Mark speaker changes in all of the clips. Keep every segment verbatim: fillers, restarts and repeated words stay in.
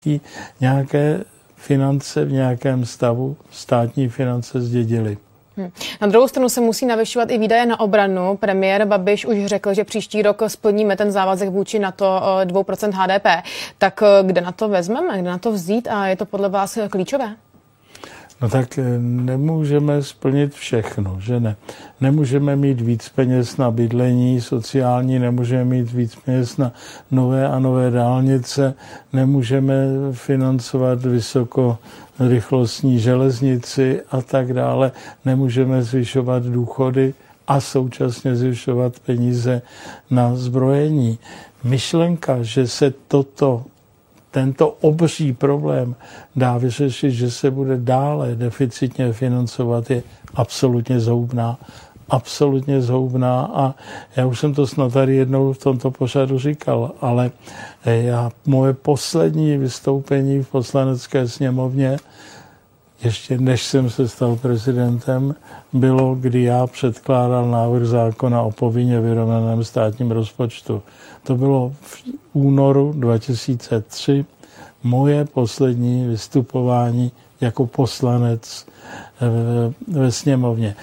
Speaker 1: nějaké finance v nějakém stavu, státní finance zdědili.
Speaker 2: Hmm. Na druhou stranu se musí navyšovat i výdaje na obranu. Premiér Babiš už řekl, že příští rok splníme ten závazek vůči NATO dvě procenta H D P. Tak kde na to vezmeme, kde na to vzít a je to podle vás klíčové?
Speaker 1: No tak nemůžeme splnit všechno, že ne? Nemůžeme mít víc peněz na bydlení sociální, nemůžeme mít víc peněz na nové a nové dálnice, nemůžeme financovat vysokorychlostní železnici a tak dále, nemůžeme zvyšovat důchody a současně zvyšovat peníze na zbrojení. Myšlenka, že se toto tento obří problém dá vyřešit, že se bude dále deficitně financovat, je absolutně zhoubná. Absolutně zhoubná a já už jsem to snad tady jednou v tomto pořadu říkal, ale já, moje poslední vystoupení v Poslanecké sněmovně, ještě než jsem se stal prezidentem, bylo, kdy já předkládal návrh zákona o povinně vyrovnaném státním rozpočtu. To bylo v únoru dva tisíce tři, moje poslední vystupování jako poslanec ve sněmovně.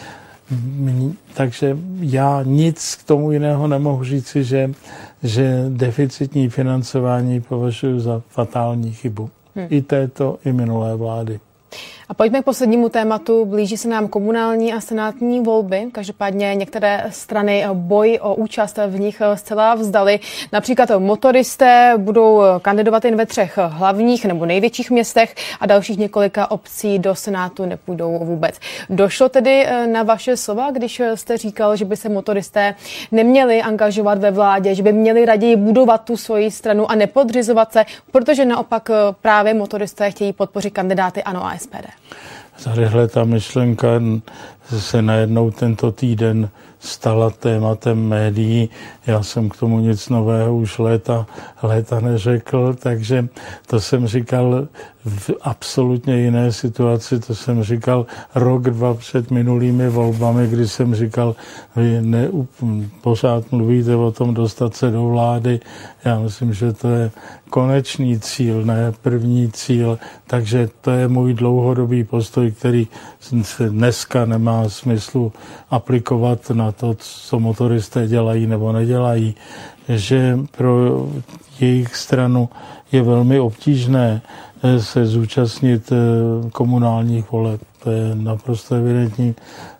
Speaker 1: Takže já nic k tomu jiného nemohu říci, že, že deficitní financování považuji za fatální chybu. Hmm. I této, i minulé vlády.
Speaker 2: A pojďme k poslednímu tématu. Blíží se nám komunální a senátní volby. Každopádně některé strany boj o účast v nich zcela vzdali. Například motoristé budou kandidovat jen ve třech hlavních nebo největších městech a dalších několika obcí do Senátu nepůjdou vůbec. Došlo tedy na vaše slova, když jste říkal, že by se motoristé neměli angažovat ve vládě, že by měli raději budovat tu svoji stranu a nepodřizovat se, protože naopak právě motoristé chtějí podpořit kandidáty ANO a S P D.
Speaker 1: Tadyhle ta myšlenka se najednou tento týden stala tématem médií. Já jsem k tomu nic nového už léta, léta neřekl, takže to jsem říkal v absolutně jiné situaci. To jsem říkal rok, dva před minulými volbami, kdy jsem říkal, vy ne, pořád mluvíte o tom dostat se do vlády. Já myslím, že to je konečný cíl, ne první cíl. Takže to je můj dlouhodobý postoj, který se dneska nemá smyslu aplikovat na to, co motoristé dělají nebo nedělají, že pro jejich stranu je velmi obtížné se zúčastnit komunálních voleb. To je naprosto evidentní.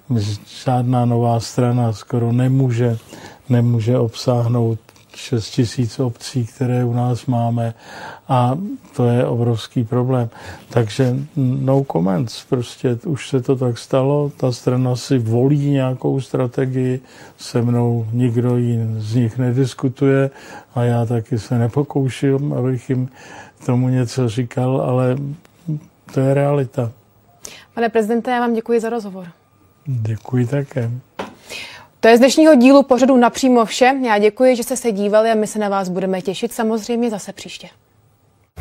Speaker 1: Žádná nová strana skoro nemůže, nemůže obsáhnout šest tisíc obcí, které u nás máme a to je obrovský problém. Takže no comments, prostě už se to tak stalo, ta strana si volí nějakou strategii, se mnou nikdo jí z nich nediskutuje a já taky se nepokouším, abych jim tomu něco říkal, ale to je realita.
Speaker 2: Pane prezidente, já vám děkuji za rozhovor.
Speaker 1: Děkuji také.
Speaker 2: To je z dnešního dílu pořadu Napřímo vše. Já děkuji, že jste se dívali a my se na vás budeme těšit samozřejmě zase příště.